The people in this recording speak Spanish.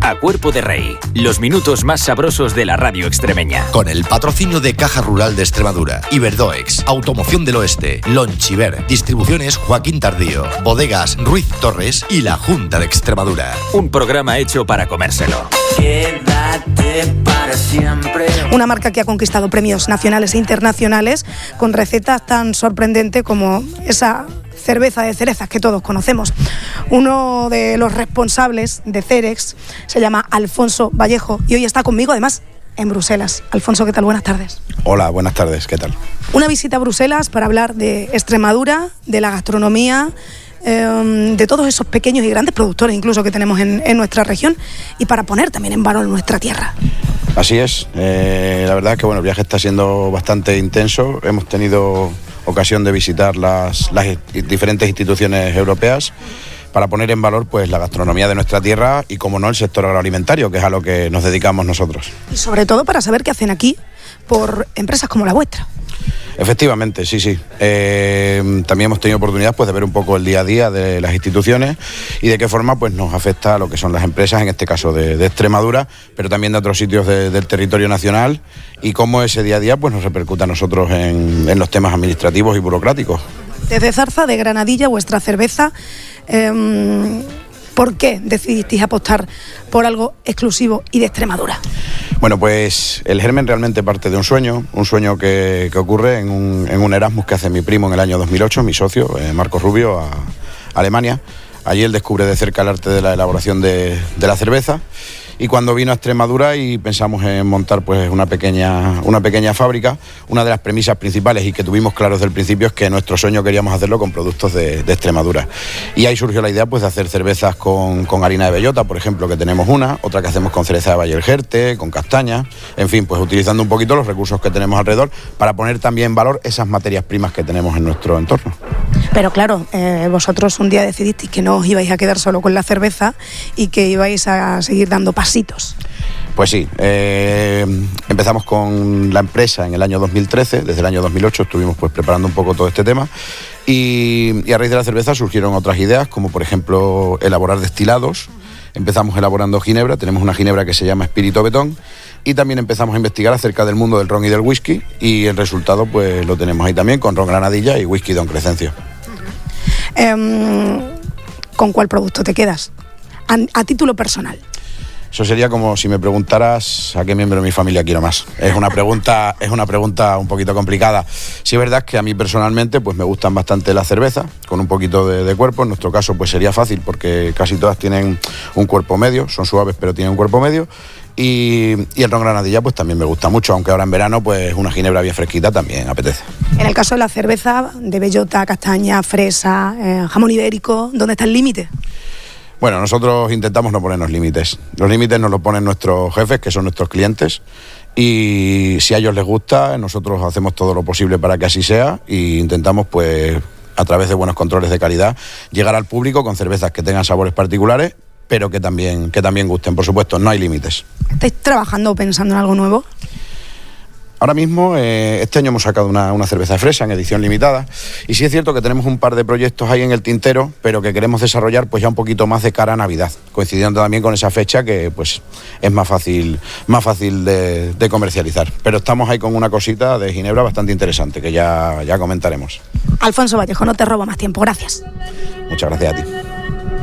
A Cuerpo de Rey, los minutos más sabrosos de la radio extremeña. Con el patrocinio de Caja Rural de Extremadura, Iberdoex, Automoción del Oeste, Lonchiver, Distribuciones Joaquín Tardío, Bodegas Ruiz Torres y la Junta de Extremadura. Un programa hecho para comérselo. Quédate para siempre. Una marca que ha conquistado premios nacionales e internacionales con recetas tan sorprendentes como esa cerveza de cerezas que todos conocemos. Uno de los responsables de Cerex se llama Alfonso Vallejo y hoy está conmigo además en Bruselas. Alfonso, ¿qué tal? Buenas tardes. Hola, buenas tardes, ¿qué tal? Una visita a Bruselas para hablar de Extremadura, de la gastronomía, de todos esos pequeños y grandes productores incluso que tenemos en nuestra región y para poner también en valor nuestra tierra. Así es, la verdad es que el viaje está siendo bastante intenso. Hemos tenido ocasión de visitar las diferentes instituciones europeas para poner en valor pues la gastronomía de nuestra tierra y, como no, el sector agroalimentario, que es a lo que nos dedicamos nosotros. Y sobre todo para saber qué hacen aquí por empresas como la vuestra. Efectivamente, sí. También hemos tenido oportunidad pues de ver un poco el día a día de las instituciones y de qué forma pues nos afecta a lo que son las empresas, en este caso de Extremadura, pero también de otros sitios del territorio nacional, y cómo ese día a día pues nos repercute a nosotros en los temas administrativos y burocráticos. Desde Zarza, de Granadilla, vuestra cerveza, ¿por qué decidisteis apostar por algo exclusivo y de Extremadura? Bueno, pues el germen realmente parte de un sueño que ocurre en un Erasmus que hace mi primo en el año 2008, mi socio, Marcos Rubio, a Alemania. Allí él descubre de cerca el arte de la elaboración de la cerveza. Y cuando vino a Extremadura y pensamos en montar pues una pequeña fábrica, una de las premisas principales y que tuvimos claro desde el principio es que nuestro sueño queríamos hacerlo con productos de Extremadura. Y ahí surgió la idea pues de hacer cervezas con harina de bellota, por ejemplo, que tenemos otra que hacemos con cereza de Valle del Jerte, con castaña, en fin, pues utilizando un poquito los recursos que tenemos alrededor para poner también en valor esas materias primas que tenemos en nuestro entorno. Pero claro, vosotros un día decidisteis que no os ibais a quedar solo con la cerveza y que ibais a seguir dando pasitos. Pues sí, empezamos con la empresa en el año 2013, desde el año 2008 estuvimos pues preparando un poco todo este tema y a raíz de la cerveza surgieron otras ideas, como por ejemplo elaborar destilados. Empezamos elaborando ginebra, tenemos una ginebra que se llama Espíritu Betón, y también empezamos a investigar acerca del mundo del ron y del whisky, y el resultado pues lo tenemos ahí también con ron Granadilla y whisky Don Crescencio. ¿Con cuál producto te quedas? A título personal. Eso sería como si me preguntaras a qué miembro de mi familia quiero más. Es una pregunta un poquito complicada. Sí es verdad que a mí personalmente pues me gustan bastante las cervezas, con un poquito de cuerpo. En nuestro caso pues sería fácil porque casi todas tienen un cuerpo medio, son suaves pero tienen un cuerpo medio. Y el ron Granadilla pues también me gusta mucho, aunque ahora en verano pues una ginebra bien fresquita también apetece. En el caso de la cerveza, de bellota, castaña, fresa, jamón ibérico, ¿dónde está el límite? Bueno, nosotros intentamos no ponernos límites. Los límites nos los ponen nuestros jefes, que son nuestros clientes, y si a ellos les gusta, nosotros hacemos todo lo posible para que así sea e intentamos, pues, a través de buenos controles de calidad, llegar al público con cervezas que tengan sabores particulares, pero que también gusten. Por supuesto, no hay límites. ¿Estáis trabajando o pensando en algo nuevo? Ahora mismo, este año hemos sacado una cerveza de fresa en edición limitada, y sí es cierto que tenemos un par de proyectos ahí en el tintero, pero que queremos desarrollar pues ya un poquito más de cara a Navidad, coincidiendo también con esa fecha que pues es más fácil de comercializar. Pero estamos ahí con una cosita de ginebra bastante interesante que ya comentaremos. Alfonso Vallejo, no te robo más tiempo, gracias. Muchas gracias a ti.